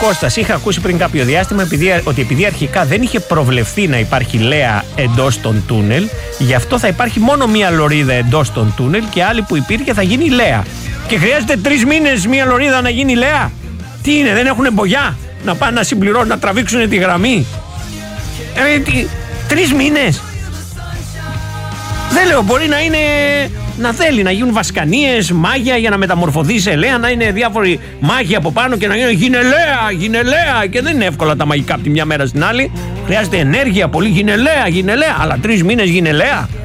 Κώστας, είχα ακούσει πριν κάποιο διάστημα ότι επειδή αρχικά δεν είχε προβλεφθεί να υπάρχει Λέα εντός των τούνελ, γι' αυτό θα υπάρχει μόνο μία λωρίδα εντός των τούνελ και άλλη που υπήρχε θα γίνει Λέα. Και χρειάζεται 3 μήνες μία λωρίδα να γίνει Λέα. Τι είναι, δεν έχουν μπογιά να πάνε να συμπληρώσουν, να τραβήξουν τη γραμμή? 3 μήνες. Δεν λέω, μπορεί να είναι, να θέλει να γίνουν βασκανίες, μάγια για να μεταμορφωθεί σε Λέα, να είναι διάφοροι μάγοι από πάνω και να γίνουν γίνε Λέα. Και δεν είναι εύκολα τα μαγικά από τη μια μέρα στην άλλη. Χρειάζεται ενέργεια πολύ, γίνε Λέα, αλλά 3 μήνες γίνε Λέα.